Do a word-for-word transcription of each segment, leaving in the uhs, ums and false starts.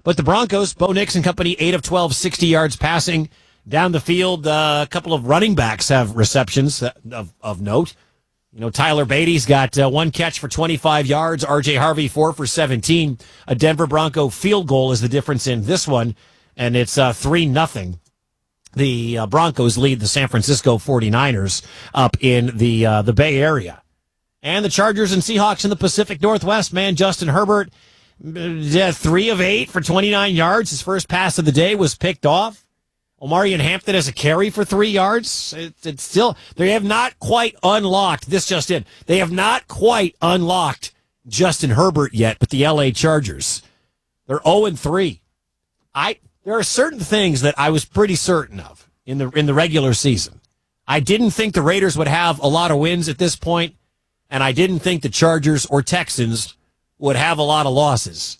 But the Broncos, Bo Nix and company, eight of twelve, sixty yards passing down the field. Uh, a couple of running backs have receptions of, of note. You know, Tyler Beatty's got uh, one catch for twenty-five yards. R J Harvey, four for seventeen. A Denver Bronco field goal is the difference in this one, and it's uh, three nothing. The uh, Broncos lead the San Francisco forty-niners up in the uh, the Bay Area. And the Chargers and Seahawks in the Pacific Northwest, man, Justin Herbert, uh, three of eight for twenty-nine yards. His first pass of the day was picked off. Omarion Hampton has a carry for three yards. It, it's still, they have not quite unlocked, this just in, they have not quite unlocked Justin Herbert yet, but the L A Chargers, they're oh and three. I, there are certain things that I was pretty certain of in the, in the regular season. I didn't think the Raiders would have a lot of wins at this point, and I didn't think the Chargers or Texans would have a lot of losses.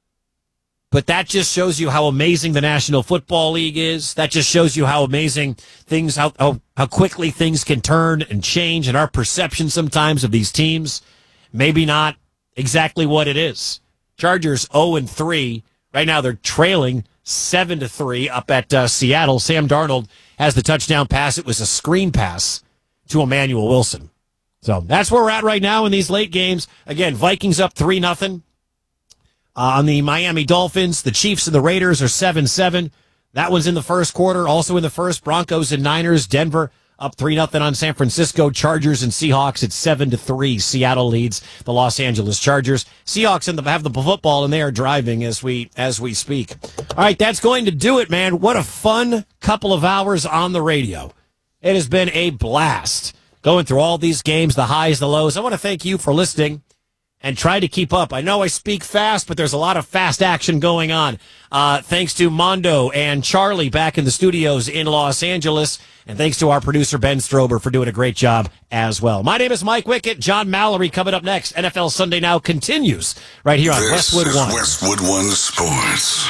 But that just shows you how amazing the National Football League is. That just shows you how amazing things, how, how, how quickly things can turn and change, and our perception sometimes of these teams, maybe not exactly what it is. Chargers oh and three. Right now they're trailing seven to three up at uh, Seattle. Sam Darnold has the touchdown pass. It was a screen pass to Emmanuel Wilson. So that's where we're at right now in these late games. Again, Vikings up three nothing. Uh, on the Miami Dolphins, the Chiefs and the Raiders are seven seven. That one's in the first quarter. Also in the first, Broncos and Niners. Denver up three nothing on San Francisco. Chargers and Seahawks at seven to three. Seattle leads the Los Angeles Chargers. Seahawks in the, have the football, and they are driving as we as we speak. All right, that's going to do it, man. What a fun couple of hours on the radio. It has been a blast going through all these games, the highs, the lows. I want to thank you for listening and try to keep up. I know I speak fast, but there's a lot of fast action going on. Uh, thanks to Mondo and Charlie back in the studios in Los Angeles. And thanks to our producer, Ben Strober, for doing a great job as well. My name is Mike Wickett. John Mallory coming up next. N F L Sunday Now continues right here on this Westwood is One. Westwood One Sports.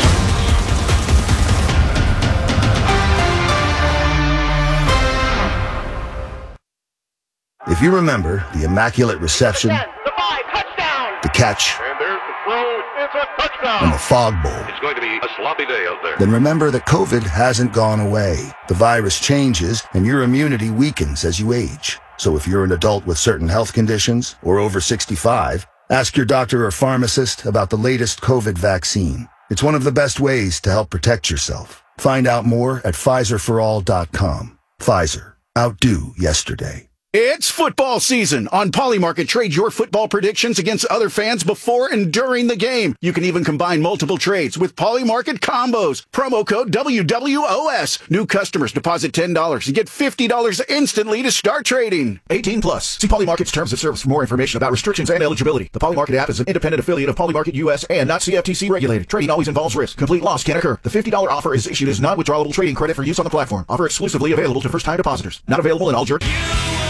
If you remember the immaculate reception, The five, touchdown! the catch, And there's the throw. It's a touchdown. and the fog bowl, It's going to be a sloppy day out there. then remember that COVID hasn't gone away. The virus changes, and your immunity weakens as you age. So if you're an adult with certain health conditions or over sixty-five, ask your doctor or pharmacist about the latest COVID vaccine. It's one of the best ways to help protect yourself. Find out more at Pfizer for all dot com. Pfizer. Outdo yesterday. It's football season. On Polymarket, trade your football predictions against other fans before and during the game. You can even combine multiple trades with Polymarket combos. Promo code W W O S. New customers deposit ten dollars and get fifty dollars instantly to start trading. eighteen plus. See Polymarket's terms of service for more information about restrictions and eligibility. The Polymarket app is an independent affiliate of Polymarket U S and not C F T C regulated. Trading always involves risk. Complete loss can occur. The fifty dollars offer is issued as non-withdrawable trading credit for use on the platform. Offer exclusively available to first-time depositors. Not available in all jurisdictions.